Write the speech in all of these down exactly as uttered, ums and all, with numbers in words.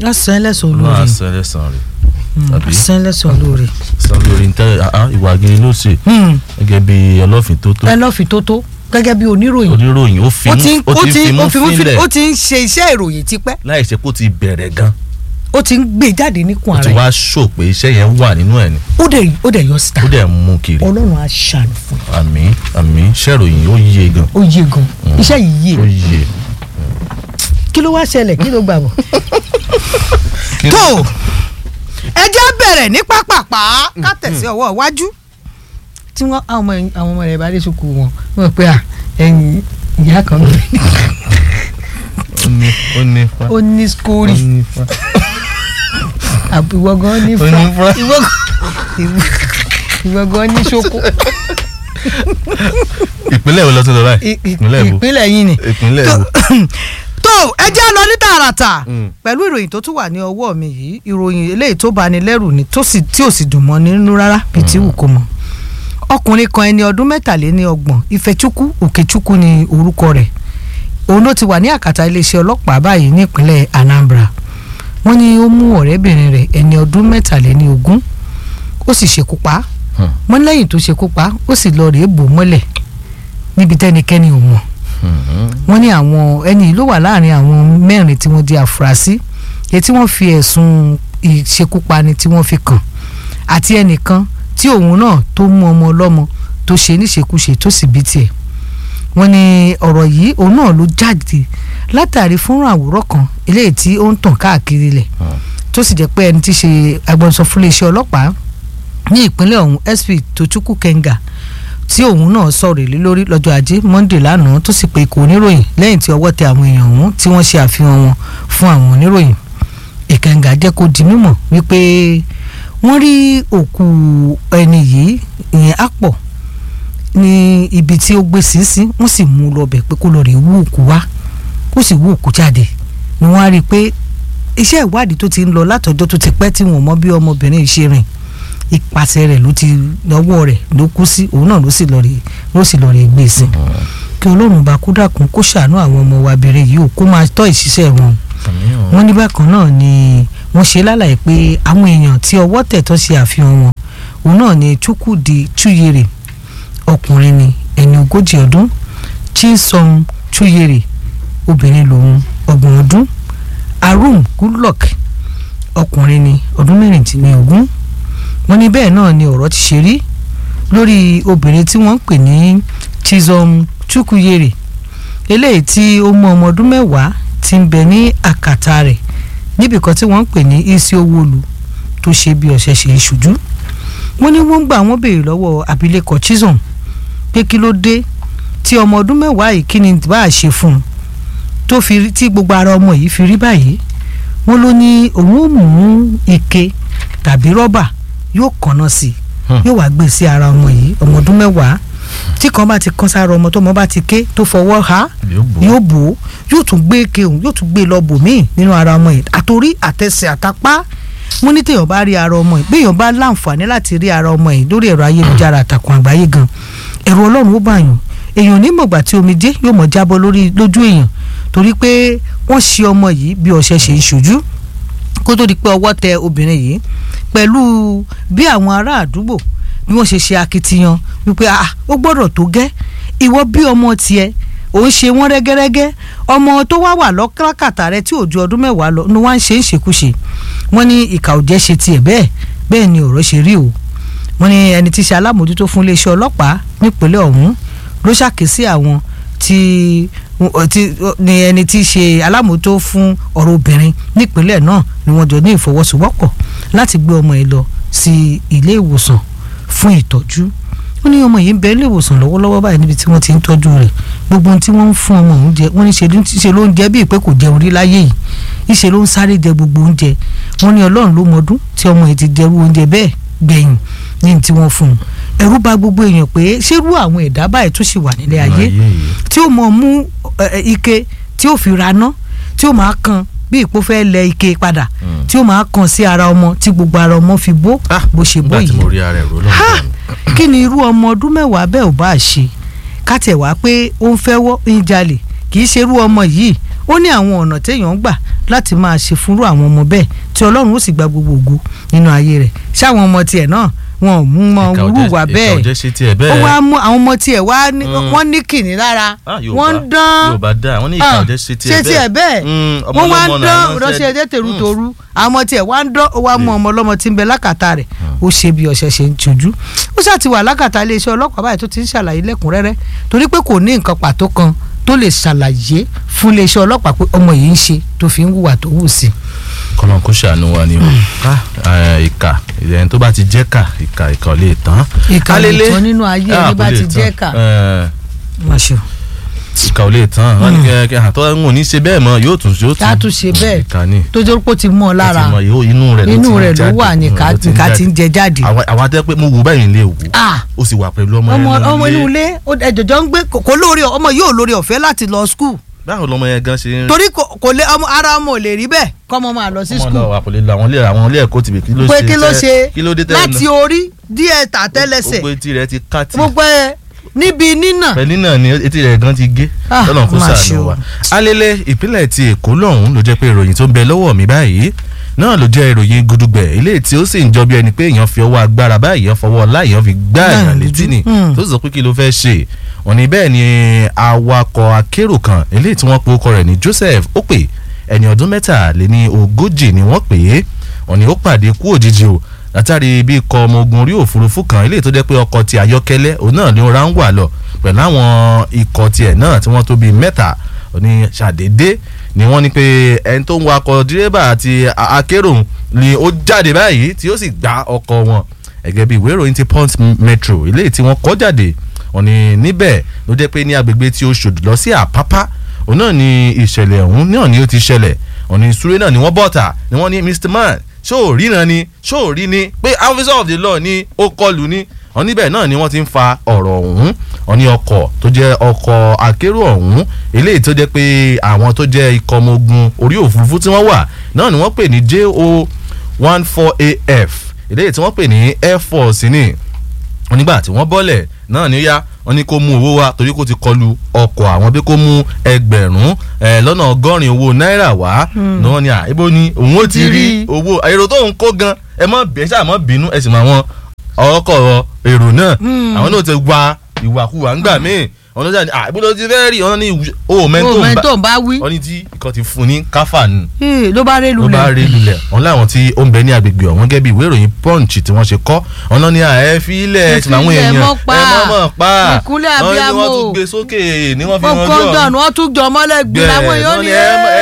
Asan lẹ́san olóore. Asan lẹ́san rẹ̀. Asan lẹ́san olóore. Asan olóore ń tẹ́ ìwà gidi ló ṣe. Gẹ́gẹ́ bí ọlọ́fin tó tó. Ẹlọ́fin tó tó gẹ́gẹ́ bí oníròyìn. Oníròyìn ó fi ó ti fi mú fílẹ̀. Ó ti ń ṣe iṣẹ́ ìròyìn tipẹ́. Láì ṣe kó ti bẹ̀rẹ̀ gan. Ó ti ń gbé jáde níkùn ara ẹ̀. Ó ti wá ṣò pé iṣẹ́ yẹn wà nínú ẹ̀ ni. Ó dẹ̀ ó dẹ̀ yọ síta. Ó dẹ̀ mú kiri. Ọlọ́run á ṣàánú fún un. Àmín àmín iṣẹ́ ìròyìn ó yé gan. Ó yé gan. Iṣẹ́ yìí yé. Ó yé. Kí ló wá ṣẹlẹ̀ kí ló gbà bọ̀. Tó ẹ jẹ́ bẹ̀rẹ̀ ní pápápá ká tẹ̀sí ọwọ́ iwájú tí wọ́n àwọn ọmọ rẹ̀ bá dé sùkú wọn wọ́n pé à ẹ̀yìn ìyá kan ló ní. ó ní ó ní fa ó ní skórí ìwọ́gán ní fa ìwọ́gán ní ṣoko. ìpínlẹ̀ wo lọ sí lọ báyìí. ìpínlẹ̀ yìí ni. ìpínlẹ̀ wo. tó ẹ jẹ́ lọ ní tààràtà pẹ̀lú ìròyìn tó tún wà ní ọwọ́ mi yìí ìròyìn eléyìí tó bani lẹ́rù ni tí ò sì dùn mọ́ nínú rárá bíi tí wù kó mọ́. ọkùnrin kan ẹni ọdún mẹ́tàléní ọgbọ̀n Ifechukwu Okechukwu ni orúkọ rẹ̀ òun ló ti wà ní àkàtà iléeṣẹ́ ọlọ́pàá báyìí ní ìpínlẹ̀ Anambra wọ́n ní ó mú ọ̀rẹ́bìnrin rẹ̀ ẹni ọdún mẹ́tàléní ogún ó sì ṣekú pa wọ́n lẹ́yìn tó ṣekú pa ó sì lọ rèé bò mọ́lẹ̀ níbi tẹ́nikẹ́ni ò mọ̀ wọ́n ní àwọn ẹni ló wà láàrin àwọn mẹ́rin tí wọ́n di àfúrásì èyí tí wọ́n fi ẹ̀sùn ìṣekúpani tí wọ́n fi kàn àti ẹnìkan tí òun náà tó mú ọmọ ọlọ́mọ tó ṣe níṣekúṣe tó sì bí tiẹ̀ wọ́n ní ọ̀rọ̀ yìí òun náà ló jáde látàrí fúnrán àwòrán kan eléyìí tí ó ń tàn káàkiri lẹ̀ tó sì jẹ́ pé ẹni tí ṣe agbẹnusọ fún iléeṣẹ́ ọlọ́pàá ní ìpínlẹ̀ ọ̀hún S P Tochukwu Kenga tí òun náà sọ̀rọ̀ lé lórí lọ́jọ́ ajé Monday lánàá tó sì pé ikọ̀ oníròyìn lẹ́yìn tí ọwọ́ tẹ àwọn èèyàn ọ̀hún tí wọ́n ṣe àfihàn wọn fún àwọn oníròyìn Ìkẹngà jẹ́ kó di mímọ̀ wípé wọ́n rí òkú ẹni yìí ìyẹn Àpọ̀ ní ibi tí ó gbé sínsín wọ́n sì mú un lọ bẹ̀ pé kó lọ rè wú òkú wá kó sì wú òkú jáde ni wọ́n á rí i pé iṣẹ́ ìwádìí tó ti ń lọ látọjọ́ tó ti pẹ́ tí wọ́n mọ̀ bí ọmọbìnrin ṣe rìn ipasẹ̀ rẹ̀ ló ti lọ́wọ́ rẹ̀ ló kú sí òun náà ló sì lọ rí ló sì lọ rí gbé sí kí Ọlọ́run bá kú dákun kó ṣàánú àwọn ọmọ wa bẹ̀rẹ̀ yìí ó kó máa tọ́ ìṣiṣẹ́ wọn. wọ́n ní bákan náà ni wọ́n ṣe lálàyé pé àwọn èèyàn tí ọwọ́ tẹ̀ tó ṣe àfihàn wọn òun náà ni Chukwudi Chuyere ọkùnrin ni ẹni ogójì ọdún Chisom Chuyere obìnrin lòun ọgbọ̀n ọdún Arum Goodluck ọkùnrin ni ọdún mẹ́rìndínlógún wọ́n ní bẹ́ẹ̀ náà ni ọ̀rọ̀ ti ṣe rí lórí obìnrin tí wọ́n ń pè ní Chisom Chukwuyere eléyìí tí ó mú ọmọ ọdún mẹ́wàá tí ń bẹ ní àkàtà rẹ̀ níbìkan tí wọ́n ń pè ní Isiowolu tó ṣe bí ọ̀sẹ̀ ṣe ṣojú wọ́n ní wọ́n gbà wọ́n béèrè lọ́wọ́ abilékọ Chisom pé kí ló dé tí ọmọ ọdún mẹ́wàá yìí kí ni bá a ṣe fún un tó fi tí gbogbo ara ọmọ yìí fi rí báyìí wọ́n ló ní òun ò mú ike tàbí rọ́bà yóò kànáà sí i yóò wá gbé sí ara ọmọ yìí ọmọ ọdún mẹ́wàá tí kan bá ti kán sára ọmọ tó ọmọ bá ti ké tó fọwọ́ ha yóò bò ó yóò tún gbé ike òun yóò tún gbé lọ bò míì nínú ara ọmọ yìí àtòrí àtẹsẹ̀ àtàpá wọ́n ní téèyàn bá rí ara ọmọ yìí béèyàn bá láǹfààní láti rí ara ọmọ yìí lórí ẹ̀rọ ayélujára àtàkùn àgbáyé gan ẹ̀rọ Ọlọ́run ó bá yàn èèyàn onímọ̀gbà tí omijé yóò mọ̀ jábọ́ lórí lójú èèyàn torí pé wọ́n ṣe ọmọ yìí bí ọṣẹ ṣe ń ṣojú kó tó di pé ọwọ́ tẹ obìnrin yìí pẹ̀lú bí àwọn ará àdúgbò bí wọ́n ṣe ṣe akitiyan wípé ah ó gbọ́dọ̀ tó gẹ́ ìwọ bí ọmọ tiẹ̀ òun ṣe wọ́n rẹ́gẹ́rẹ́gẹ́ ọmọ tó wá wà lọ́kàtà rẹ tí ò ju ọdún mẹ́wàá lọ ni wọ́n ń ṣe ń ṣekúṣe wọ́n ní ìkà òjẹ́ ṣe tiẹ̀ bẹ́ẹ̀ bẹ́ẹ̀ ni ọ̀rọ̀ ṣe rí o wọ́n ní ẹni tí ṣe alámòójútó fún iléeṣẹ́ ọlọ́pàá nípínlẹ̀ ọ̀hún ló ṣàkíyèsí àwọn tí ni ẹni tí ṣe alámòójútó fún ọ̀rọ̀ obìnrin nípínlẹ̀ náà ni wọ́n jọ ní ìfọwọ́sowọ́pọ̀ láti gbé ọmọ yìí lọ sí ilé ìwòsàn fún ìtọ́jú ó ní ọmọ yìí ń bẹ ilé ìwòsàn lọ́wọ́lọ́wọ́ báyìí níbi tí wọ́n ti ń tọ́jú rẹ̀ gbogbo ohun tí wọ́n ń fún ọmọ òun jẹ wọ́n ní ṣe ló ń jẹ bíi pé kò jẹun rí láyé yìí ìṣe ló ń sáré jẹ gbogbo oúnjẹ wọ́n ní Ọlọ́run ló mọdún tí ọmọ yìí ti jẹrú oúnjẹ bẹ́ẹ̀ gbẹ̀yìn ní tí wọ́n fún un ẹ̀rù bà gbogbo èèyàn pé ṣérú àwọn ẹ̀dá báyìí tó sì wà nílé ayé tí ó mọ̀ mú ike tí ó fi raná tí ó máa kan bí ìpó fẹ́ lẹ ike padà tí ó máa kàn sí ara ọmọ tí gbogbo ara ọmọ fi bó bó ṣe bó yìí kí ni irú ọmọ ọdún mẹ́wàá bẹ́ẹ̀ ò bá ṣe kátẹ̀ wá pé ó ń fẹ́ wọ́ ń jalè kì í ṣe irú ọmọ yìí ó ní àwọn ọ̀nà téèyàn ń gbà láti máa ṣe fúnrú àwọn ọmọ bẹ́ẹ̀ tí Ọlọ́run ó sì gba gbogbo ògo nínú ayé rẹ̀ ṣáwọn ọmọ tiẹ̀ náà wọn ò mú mọ wúwà bẹ́ẹ̀ ó wá mú àwọn ọmọ tiẹ̀ wá wọ́n ní kìnnì lára wọ́n ń dán ṣe tiẹ̀ bẹ́ẹ̀ wọ́n wá ń dán rọ́ṣẹ́ ẹ̀jẹ̀ tèrútorú àwọn ọmọ tiẹ̀ wá ń dán ó wá mú ọmọ ọlọ́mọ tí ń bẹ lákàtà rẹ̀ ó ṣe bí ọ̀sẹ̀ ṣe ń tọ́jú ó ṣáà ti wà lákàtà iléeṣẹ́ ọlọ́pàá báyìí tó ti ń ṣàlàyé lẹ́kùnrẹ́rẹ́ torí pé kò ní nǹkan pàtó kan tó lè ṣàlàyé fún iléeṣẹ́ ọlọ́pàá pé ọmọ yìí ń ṣe tó fi ń hùwà tó hù sí. kọ́nà kó ṣàánú wa ni o ìkà ìyẹn tó bá ti jẹ́ kà ìkà ìkà ò lè tán. ìkà lè tán nínú ayé ẹni bá ti jẹ́ kà. máṣe. ìkà ò lè tán wọn ní kẹ àtọ́ ń ní ṣe bẹ́ẹ̀ mọ́ yóò tún yóò tún. tá a tún ṣe bẹ́ẹ̀ tó jẹ́ pé ó ti mọ́ ọ lára inú rẹ̀ ló wà ní ìkà tí ń jẹ jáde. àwọn àti pé mo wò báyìí nílé òwò ó sì wà pẹ̀lú ọmọ yẹn náà. ọmọ inú ilé ẹjọjọ ń gbé kò lórí ọmọ yóò lórí ọ̀fẹ́ láti lọ skul. báwo lọmọ yẹn gan ṣe ń. torí kò lè ọmọ ara ọmọ ò lè rí bẹ́ẹ̀ kọ́mọ máa lọ sí skul. ọmọ náà kò lè lọ àwọn ilé àwọn ilé ẹ̀kọ́ tìbí kí ló ṣe kí ló ṣe tẹ́ láti orí díẹ̀ tà tẹ́lẹsẹ̀ gbogbo etí rẹ̀ ti ká tì. gbogbo ẹ níbi nínà. pẹ̀lú náà ni etí rẹ̀ gan ti gé lọ́nà kó sàánú wa. alẹ́lẹ́ ìpínlẹ̀ ti Èkó lọ́hùn ló jẹ́ pé ìròyìn tó ń bẹ lọ́wọ́ mi báyìí náà ló jẹ́ ìròyìn gudugbẹ̀ eléyìí tí ó sì ń jọ bí ẹni pé èèyàn fi ọwọ́ agbára báyìí èèyàn fọwọ́ ọlá èèyàn fi gbá èèyàn létí ni tó sì sọ pé kí ló fẹ́ ṣe òní bẹ́ẹ̀ ni awakọ̀ akérò kan eléyìí tí wọ́n pe orúkọ rẹ̀ ní Joseph Ope ẹni ọdún mẹ́tàléní ogójì ni wọ́n pè é òní ó pàdé kú òjijì o látàrí bí ikọ̀ ọmọ ogun orí òfurufú kan eléyìí tó jẹ́ pé ọkọ̀ ti ayọ́kẹ́lẹ́ òun náà ni ó ra ń wà lọ pẹ̀lú àwọn ikọ̀ tiẹ̀ náà tí wọ́n tó bíi mẹ́ta òní ṣàdédé ni wọ́n ní pé ẹni tó ń wakọ̀ dírẹ́bà àti akérò ni ó jáde báyìí tí ó sì gbá ọkọ̀ wọn gẹ́gẹ́ bí ìwé ìròyìn ti Punch Metro eléyìí tí wọ́n kọ jáde wọ́n ní níbẹ̀ ló jẹ́ pé ní agbègbè tí Òṣòdì lọ sí Àpápá òun náà ni ìṣẹ̀lẹ̀ ọ̀hún náà ni ó ti ṣẹlẹ̀ wọ́n ní súré náà ni wọ́n bọ́ta ni wọ́n ní Mister Man ṣó ò ríran ni ṣó ò rí ni pé officer of the law ni ó kọlù ni wọ́n níbẹ̀ náà ni wọ́n ti ń fa ọ̀rọ̀ ọ̀hún wọ́n ní ọkọ̀ tó jẹ́ ọkọ̀ akérò ọ̀hún eléyìí tó jẹ́ pé àwọn tó jẹ́ ikọ̀ ọmọ ogun orí òfurufú tí wọ́n wà náà ni wọ́n pè ní J O one four A F eléyìí tí wọ́n pè ní Air Force ni wọ́n nígbà tí wọ́n bọ́lẹ̀ náà ní yá wọ́n ní kó mú owó wá torí kó ti kọlu ọkọ̀ àwọn bí kó mú ẹgbẹ̀rún lọ́nà ọgọ́rin owó náírà wá ní wọ́n ní à ibo ni òun ó ti rí owó èrò tó ń kó gan ẹ mọ́ bẹ́ẹ̀ ṣáà mọ́ bínú ẹ sì mọ àwọn ọkọ̀ èrò náà àwọn náà ti wá ìwàkuwà ń gbà míì wọn ló jáde ah ibo ló ti fẹ́ rí wọn ní o mẹ́ntò ń bá wí wọn ní tí ikọ̀ ti fún ní káfà nù. ló bá ré lulẹ̀ ló bá ré lulẹ̀ wọn láwọn tí ó ń bẹ ní agbègbè ọ̀hún gẹ́gẹ́ bí ìwé ìròyìn Punch tí wọ́n ṣe kọ́ wọn náà ní àẹ́ fílẹ̀ tí àwọn èèyàn ẹ mọ́ mọ́ pa ìkúnlẹ̀ abiyamọ wọn ni wọ́n tún gbé sókè ni wọ́n fi wọn jọ ọkọ̀ wọ́n tún jọ mọ́lẹ̀ gbé làwọn èèyàn ní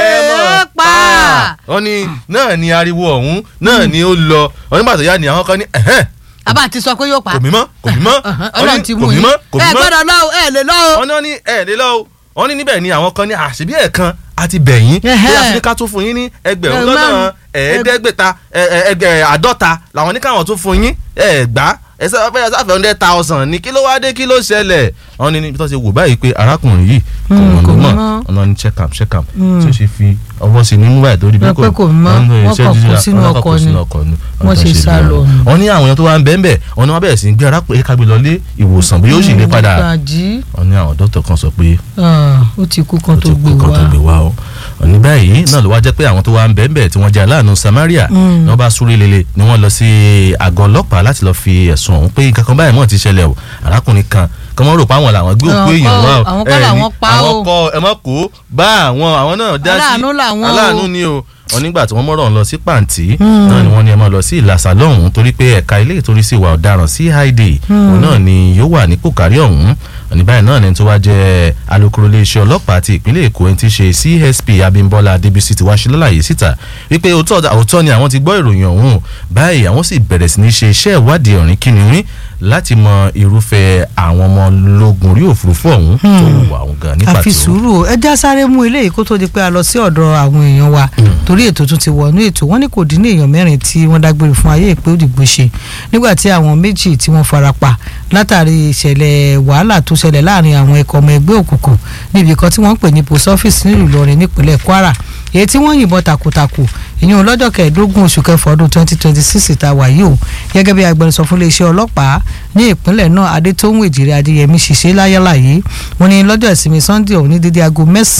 ẹ pa. wọn ni náà ni ariwo ọ̀hún náà ni ó lọ wọn nígbà tó yá ni àwọn kan ní ẹ̀hẹ́n àbá ti sọ pé yóò pa. kò mí mọ́ kò mí mọ́ Ọlọ́run ti mú yín ẹ gbọ́dọ̀ lọ ẹ lè lọ o. wọ́n ní ẹ lè lọ o wọ́n ní níbẹ̀ ni àwọn kan ní àṣìbí ẹ̀ẹ̀kan àti bẹ̀yìn bí a fi ká tún fún yín ní ẹgbẹ̀rún lọ́nà ẹ̀ẹ́dẹ́gbẹ̀ta ẹgbẹ̀ àádọ́ta làwọn ní káwọn tún fún yín ẹ̀ẹ́gbá ẹsẹ ọfẹ ọsàfẹ hundred thousand ní kí ló wá dé kí ló ṣẹlẹ̀ wọ́n ní níbi tó ṣe wò báyìí pé arákùnrin yìí kò mọ̀ mọ̀ ọ̀nà ní check am check am tí ó ṣe fi ọwọ́ sí ní mú báyìí torí bí kò kò mọ̀ wọ́n kàn kó sínú ọkọ̀ ni wọ́n ṣe sá lọ. wọ́n ní àwọn èèyàn tó wá ń bẹ́ẹ̀ bẹ́ẹ̀ wọ́n ní wọ́n bẹ̀rẹ̀ sí ní gbé arákùnrin kágbé lọ lé ìwòsàn bí yóò sì lè padà wọ́n ní àwọn dókítà kan sọ pé ó ti kú kan tó gbé wá o ní báyìí náà ló wá jẹ́ pé àwọn tó wá ń bẹ́ẹ̀ bẹ́ẹ̀ tí wọ́n jẹ́ aláàánú Samaria ni wọ́n bá súré lele ni wọ́n lọ sí àgọ́ ọlọ́pàá láti lọ fi ẹ̀sùn ọ̀hún pé nǹkan kan báyìí mọ̀ ti ṣẹlẹ̀ o arákùnrin kan kọ́mọ́ rò pa àwọn làwọn gbé òkú èèyàn wá o àwọn kọ́ làwọn pa o àwọn kọ́ ẹ mọ́ kó bá àwọn àwọn náà dá sí aláàánú ni o wọ́n nígbà tí wọ́n mọ̀rọ̀ ń lọ sí pàǹtí náà ni wọ́n ní ẹ máa lọ sí ìlàsà lọ́hùn torí pé ẹ̀ka ilé ìtorí sí ìwà ọ̀daràn sí haide òun náà ni yóò wà ní kòkárí ọ̀hún ní báyìí náà ni tó wá jẹ́ alukoro iléeṣẹ́ ọlọ́pàá ti ìpínlẹ̀ Èkó ẹni tí ṣe C S P Abímbọ́lá Adébísí ti wá ṣe lálàyé síta wípé òótọ́ ni àwọn ti gbọ́ ìròyìn ọ̀hún báyìí àwọn sì bẹ̀rẹ̀ sí ní ṣe iṣẹ́ ìwádìí ọ̀rìn kìnìún láti mọ irúfẹ́ àwọn ọmọ ológun orí òfurufú ọ̀hún tó wà ọ̀hún gan ní pàtó. àfi sùúrù ẹja sáré mú eléyìí kó tó di pé a lọ sí ọ̀dọ̀ àwọn èèyàn wa torí ètò tún ti wọnú ètò wọn ní kò dín ní èèyàn mẹ́rin tí wọ́n dágbére fún ayé ìpé òdìgbò ṣe nígbà tí àwọn méjì tí wọ́n farapa látàrí ìṣẹ̀lẹ̀ wàhálà tó ṣẹlẹ̀ láàrin àwọn ẹ̀kọ́ ọmọ ẹgbẹ́ òkùnkùn níbi kan tí wọ́n ń pè ní post office nílùú Ìlọrin nípínlẹ̀ Kwara èyí tí wọ́n yìnbọn takuntakun ìyẹn lọ́jọ́ kẹẹ̀ẹ́dógún oṣù kẹfà ọdún twenty twenty six ta wà yìí o gẹ́gẹ́ bí agbẹnusọ fún iléeṣẹ́ ọlọ́pàá ní ìpínlẹ̀ náà Adétóhùn Èjìrè Adéyẹmí ṣiṣẹ́ láyàláyé wọ́n ní lọ́jọ́ ìsinmi Sunday ọ̀hún ní dédé aago mẹ́sàn-án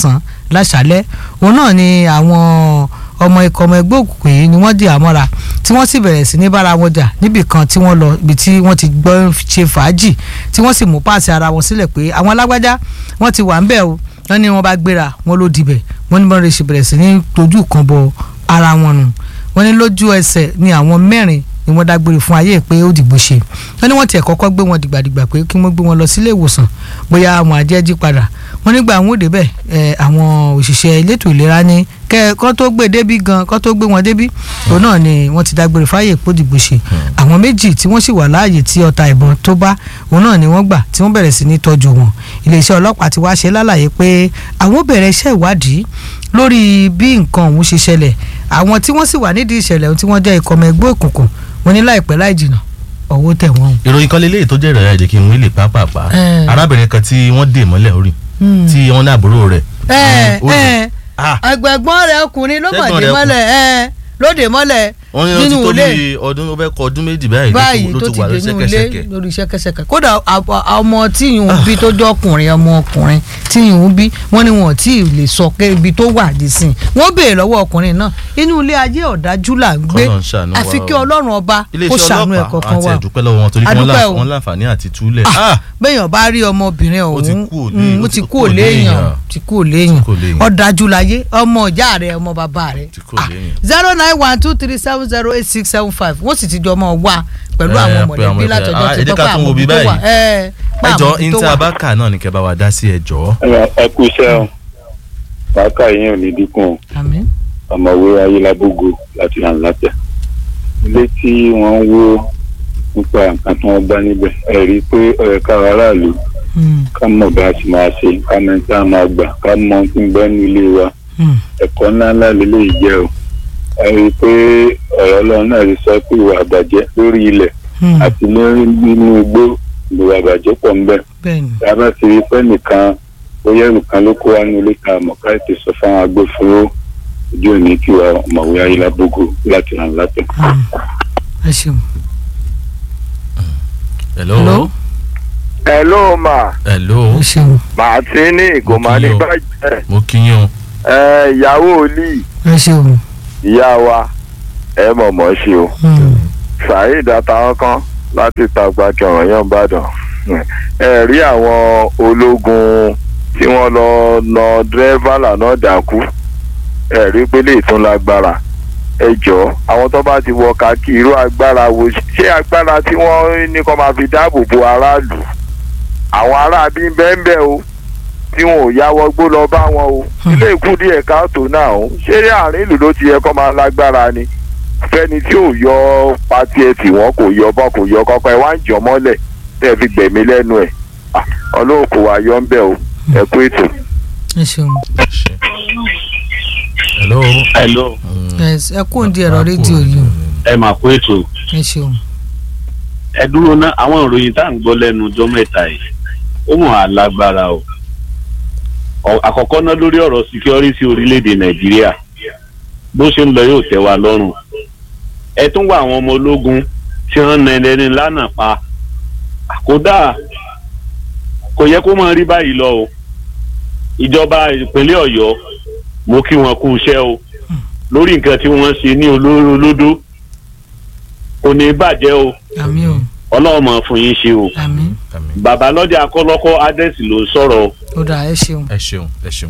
láṣálẹ́ òun náà ni àwọn ọmọ ikọ̀ ọmọ ẹgbẹ́ òkùnkùn yìí ni wọ́n di àmọ́ra tí wọ́n sì bẹ̀rẹ̀ sí ní bára wọn jà níbì kan tí wọ́n lọ ibi tí wọ́n ti gbọ́ ṣe fàájì tí wọ́n sì mú páàsì ara wọn sílẹ̀ pé àwọn alágbájá wọ́n ti wà ń bẹ̀ o wọ́n ní wọ́n bá gbéra wọ́n ló dibẹ̀ wọ́n ní bọ́n ṣe bẹ̀rẹ̀ sí ní tójú kan bọ ara wọn nù wọ́n ní lójú ẹsẹ̀ ni àwọn mẹ́rin ni wọ́n dágbére fún ayé pé ó dìgbò ṣe wọ́n ní wọ́n tiẹ̀ kọ́kọ́ gbé wọn dìgbàdìgbà pé kí wọ́n gbé wọn lọ sílé ìwòsàn bóyá àwọn àjẹjí padà wọ́n nígbà àwọn òde bẹ́ẹ̀ àwọn òṣìṣẹ́ elétò ìlera ní kẹ́ kọ́ tó gbé débí gan kọ́ tó gbé wọn débí òun náà ni wọ́n ti dágbére fáyè pé ó dìgbò ṣe àwọn méjì tí wọ́n sì wà láàyè tí ọta ìbọn tó bá òun náà ni wọ́n gbà tí wọ́n bẹ̀rẹ̀ sí ní tọ́jú wọn iléeṣẹ́ ọlọ́pàá ti wá ṣe lálàyé pé àwọn bẹ̀rẹ̀ iṣẹ́ ìwádìí lórí bí nǹkan ọ̀hún ṣe ṣẹlẹ̀ àwọn tí wọ́n sì wà nídìí ìṣẹ̀lẹ̀ ohun tí wọ́n jẹ́ ikọ̀ ọmọ ẹgbẹ́ òkùnkùn wọn ní láìpẹ́ láì jìnnà ọwọ́ tẹ̀ wọ́n. ìròyìn kan lélẹ́yìí tó jẹ́ ìrẹ̀lẹ̀ ẹ̀jẹ̀ kí n wílé pápápá arábìnrin kan tí wọ́n dè mọ́lẹ̀ orí tí wọ́n ní àbúrò rẹ̀. ẹgbẹ̀gbọ́n rẹ̀ ọkùnrin ló mọ̀ dé mọ́lẹ̀ lóde mọ́lẹ̀ nínú ilé nínú ilé ọdún ó fẹ́ kọ ọdún méjì báyìí ló ti wà lórí ṣẹ́kẹ́ṣẹkẹ̀ lórí ṣẹ́kẹ́ṣẹkẹ̀ kódà ọmọ tí ìyún bí tó jọ ọkùnrin ọmọ ọkùnrin tí ìyún bí wọ́n ní wọn tí ì lè sọ pé ibi tó wà dé sí wọ́n béèrè lọ́wọ́ ọkùnrin náà inú ilé ayé ọ̀dájú là ń gbé àfi kí ọlọ́run ọba kó ṣàánú ẹ̀ kọ̀ọ̀kan wa adúpẹ́ o wọ́n láǹfààní àti túlẹ̀. béèyàn bá rí ọmọbìnrin ọ̀hún ó ti kú òléèyàn ti kú òléèyàn ọ̀dájú láyé ọmọ ìyá rẹ̀ ọmọ bàbá rẹ̀ zero nine one two three seven zero eight six seven five wọ́n sì ti jọ ọmọ wa pẹ̀lú àwọn mọ̀lẹ́bí látọjọ́ ti pẹ́ àwọn òbí tó wà. ẹjọ́ inter abaka náà ní kẹ́ bá wa dá sí ẹjọ́. ẹ kú iṣẹ́ o bàákà yín ò ní dínkù ọmọwé ayélujábógo láti hàn látẹ̀ ilé tí wọ́n ń wó nípa nǹkan tí wọ́n bá níbẹ̀ ẹ rí i pé ọ̀rẹ́ká aráàlú ká mọ̀ bá a sì máa ṣe ká mọ̀ tí a máa gbà ká mọ̀ tí ń bẹ́ ní ilé wa ẹ̀kọ́ ńláńlá lélẹ́yìí jẹ́ o ẹ rí i pé ọ̀rọ̀ ọlọ́run náà ti sọ pé ìwà àbàjẹ́ lórí ilẹ̀ àti nínú igbó ìwà àbàjẹ́ pọ̀ ńbẹ̀. yàrá ti rí pé nìkan bóyá nìkan ló kó wá ní ilé kan àmọ́ káyọ̀ ti sọ fáwọn agbófinró ojú òní kí wa ọ̀mọ̀wé ayélujábógo láti ràn látẹ̀. ẹ ṣeun. hello. hello ma. hello. ẹ ṣeun. Martini gomani bàjẹ́. mo kí yín o. ẹ ìyàwó olí. ẹ ṣeun. ìyá wa ẹ mọ̀mọ́ ṣe o Saheed àtàwọn kan láti tàgbà kẹràn yàn bàdàn ẹ rí àwọn ológun tí wọ́n lọ nà dírẹ́fà lànà dàkú ẹ rí pé lè tún lágbára ẹ jọ àwọn tó bá ti wọ káàkiri irú agbára wo ṣé agbára tí wọ́n ní kó máa fi dáàbò bo aráàlú àwọn aráabí bẹ́ẹ̀ bẹ́ẹ̀ o tí wọn ò yáwọ́ gbó lọ bá wọn o ilé ìkú díẹ̀ káàtó náà o ṣé àárín ìlú ló ti yẹ kó máa lágbára ni fẹ́ni tí ò yọ pati ẹ̀ tí wọ́n kò yọ bọ́ kò yọ kọ́kọ́ ẹ wá ń jọ mọ́lẹ̀ tẹ́ fi gbẹ̀mí lẹ́nu ẹ̀ ọlọ́run kò wá yọ ń bẹ̀ o ẹ kú ètò. ẹ ṣeun. hello. hello. ẹ kú òǹdí ẹ̀rọ rédíò yìí. ẹ máa kú ètò. ẹ ṣeun. ẹ dúró ná àwọn ìròyìn tá à ń gbọ́ lẹ́nu ọjọ́ mẹ́ta yìí ó mọ̀ alágbára o àkọ́kọ́ náà lórí ọ̀rọ̀ security orílẹ̀-èdè nàìjíríà bó ṣe ń lọ yóò tẹ́ wa lọ́rùn ẹ tún wá àwọn ọmọ ológun tí wọ́n na ẹni lánàá pa kódà kò yẹ kó máa rí báyìí lọ o ìjọba ìpínlẹ̀ ọ̀yọ́ mo kí wọn kú iṣẹ́ o lórí nǹkan tí wọ́n ṣe ní olóró lódó kò ní bàjẹ́ o àmín o ọlọ́run máa fún yín ṣe o àmín bàbá lọ́jà akọ́lọ́kọ́ adẹ́sì ló ń sọ̀rọ̀ o. ó dà ẹ ṣeun. ẹ ṣeun ẹ ṣeun.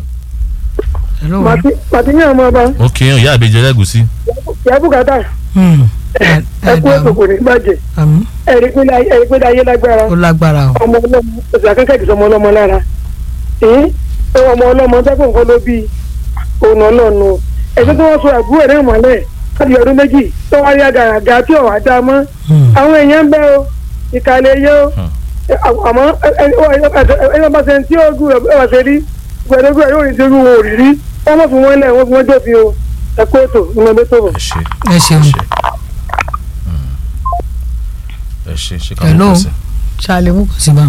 màtí ní àwọn ọba. mo kí yín ìyá àbíjẹ lẹ́gùsí. ìyá bùkátà. ẹ kú ètò kò ní bàjẹ́. ẹ̀rí pé ayé lágbára. ó lágbára o. ọmọ ọlọ́mọ oṣù akẹ́kẹ́ ìdí sọmọ ọlọ́mọ lára. ọmọ ọlọ́mọ dẹ́kun nǹkan ló bí òun ọlọ́nu. ẹ̀sìn tí wọ́n sọ àbúrò ẹ̀ náà mọ́lẹ̀ láti ọdún méjì tó wáyé àgàràgà tí ọ̀wá dá mọ́. àwọn èèyàn ń bẹ o ìkàlẹ̀ yẹ o àmọ́ ẹni bá ṣe tí ó gùn ẹ̀ wá ṣe rí gbẹ̀dẹ́gbẹ̀ yóò rí ṣerú wọn ò rí rí wọ́n mọ̀ fún wọn lẹ̀ wọ́n fún wọn jòfin o ẹ̀kọ́ ètò ìmọ̀ ẹgbẹ́ tó bọ̀. ẹ ṣeun. ẹ ṣe ṣe ká hello mọ̀ kọ́sẹ̀. ṣáàlẹ̀ mú kò sí bá.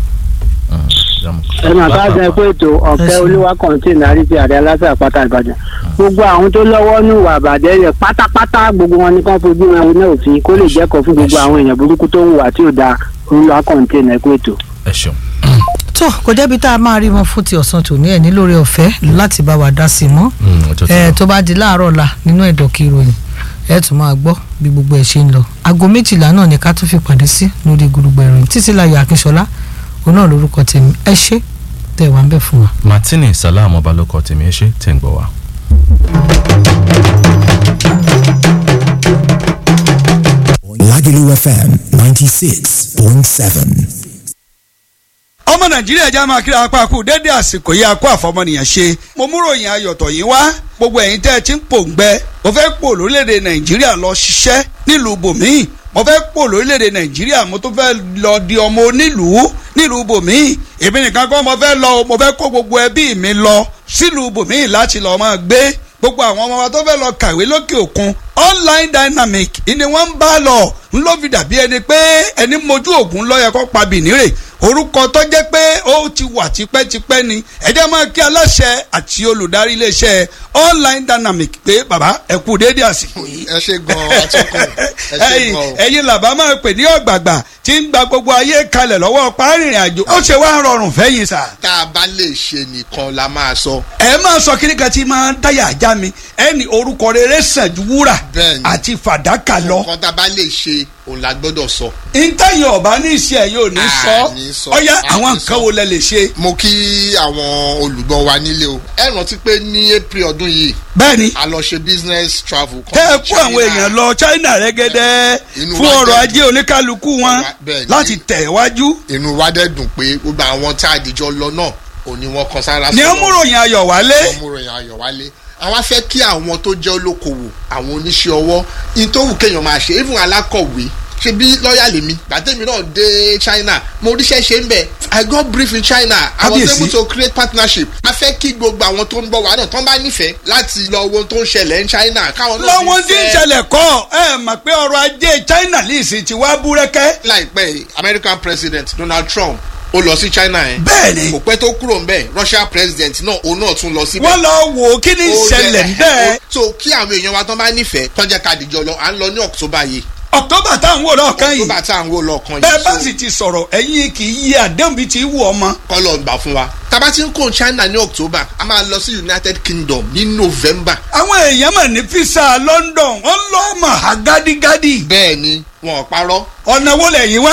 ẹ máa bá ṣe pé ètò ọ̀kẹ́ olúwa kọ̀ǹtìn àríṣe àrẹ aláṣẹ àpáta ìbàdàn gbogbo àwọn tó lọ́wọ́ ní ìwà àbàdẹ́ rẹ̀ pátápátá gbogbo wọn ní kán fojú wọn ní òfin kó lè jẹ́kọ̀ọ́ fún gbogbo àwọn èèyàn burúkú tó ń wà tí ò da olúwa kọ̀ǹtìn ẹ̀kọ́ ètò. ẹ ṣeun. tó kò jẹ́bi tá a máa rí wọn fún ti ọ̀sán tòní ẹ̀ ní lórí ọ̀fẹ́ láti bá wa dá sí i mọ́ ẹ̀ tó bá di láàárọ̀ ọ̀la nínú ẹ̀dọ̀kì ìròyìn ẹ̀ tún máa gbọ́ bí gbogbo ẹ̀ ṣe ń lọ aago méjìlá náà ni ká tún fi pàdé sí lórí Gudugbẹ̀ ìròyìn Títílayọ̀ Akínṣọlá òun náà lórúkọ tèmi ẹ ṣé tẹ̀ wá ń bẹ̀ fún wa. Martini Salam ọba ló kọ tèmi ẹ ṣé tẹ̀ ń gbọ́ wa. Lagelu F M ninety-six point seven. ọmọ nàìjíríà já máa kíra apá kú dédé àsìkò yìí akó àfọmọnìyàn ṣe mo mú ròyìn ayọ̀tọ̀ yìí wá gbogbo ẹ̀yin tẹ́ ẹ ti ń pòǹgbẹ mo fẹ́ pò lórílẹ̀‐èdè nàìjíríà lọ ṣiṣẹ́ nílùú bòmíì mo fẹ́ pò lórílẹ̀‐èdè nàìjíríà mo tún fẹ́ lọ di ọmọ onílùú nílùú bòmíì èmi nìkan kọ́ mo fẹ́ lọ mo fẹ́ kó gbogbo ẹbí mi lọ sílùú bòmíì láti lọ́ọ́ máa gbé gbogbo àwọn ọmọ wa tó fẹ́ lọ kàwé lókè òkun online dynamic ni wọ́n ń bá lọ ń ló fi dàbí ẹni pé ẹni mojú ògùn lọ́yẹ kó pa bìnírè orúkọ tó jẹ́ pé ó ti wà tipẹ́tipẹ́ ni ẹ jẹ́ máa kí aláṣẹ àti olùdarí iléeṣẹ́ online dynamic pé bàbá ẹ kú déédé àsìkò yìí. ẹ ṣe gan atọ́kùn ẹ ṣe gan. ẹ̀yin làbá máa pè ní ọ̀gbàgbà tí ń gba gbogbo ayé kalẹ̀ lọ́wọ́ párìnrìn àjò ó ṣe wá rọrùn fẹ́yìn sà. tá a bá lè ṣe nìkan la máa sọ. ẹ máa sọ kíní kan tí máa ń dáyà ajá mi ẹni orúkọ rere sàn ju wúrà àti fàdákà lọ. nǹkan tá a bá lè ṣe òun la gbọ́dọ̀ sọ. ntẹ́yìn ọ̀bá ní iṣẹ́ yóò ní sọ ọ̀yá àwọn nǹkan wo lẹ lè ṣe. mo kí àwọn olùgbọ́ wa nílé o ẹ rántí pé ní april ọdún yìí. bẹ́ẹ̀ni a lọ ṣe business travel. tẹ́ ẹ kó àwọn èèyàn lọ China rẹ́gẹ́dẹ́ fún ọrọ̀ ajé oníkálukú wọn láti tẹ̀ wájú. inú wa dẹ̀ dùn pé gbogbo àwọn tá a dìjọ lọ náà ò ní wọn kan sára sí. ní ọmúròyìn ayọ̀ wálé. ọmúròyìn ayọ̀ wálé àwọn afẹ́ kí àwọn tó jẹ́ olókoòwò àwọn oníṣẹ́ ọwọ́ in tó wù kéèyàn máa ṣe even alákọ̀wé ṣe bí lọ́ọ̀yà lèmi gbàtẹ́mi náà dé China mo ríṣẹ́ ṣe ń bẹ̀ I got brief in China I was able to create partnership a fẹ́ kí gbogbo àwọn tó ń bọ̀ wá náà tó ń bá nífẹ̀ẹ́ láti lọ wo tó ń ṣẹlẹ̀ ní China káwọn náà lọ́wọ́ tí ń ṣẹlẹ̀ kọ́ ẹ mọ̀ pé ọrọ̀ ajé China lè sì ti wá búrẹ́kẹ́. láìpẹ́ American President Donald Trump ó lọ sí China yẹn. bẹ́ẹ̀ni. kò pẹ́ tó kúrò ń bẹ̀ Russia president náà òun náà tún lọ síbẹ̀. wọ́n lọ wò ó kí ni ìṣẹ̀lẹ̀ ń bẹ́ẹ̀. so kí àwọn èèyàn wa tán bá nífẹ̀ẹ́ tán jẹ́ ká dìjọ lọ à ń lọ ní October yìí. October tá à ń wò lọ́ọ̀kan yìí. October tá à ń wò lọ́ọ̀kan yìí. bẹ́ẹ̀ bá sì ti sọ̀rọ̀ ẹ̀yin kì í yí àdéhùn bíi ti wù ọmọ. kọ́lọ̀ ń gbà fún wa. tábà tí ń kó China ní October a máa lọ sí United Kingdom ní November. àwọn èèyàn mà ní fisa London wọ́n lọ́ọ́ mà á gádígádí. bẹ́ẹ̀ ni wọn ò parọ́. ọ̀nà wo lẹ̀yìn wá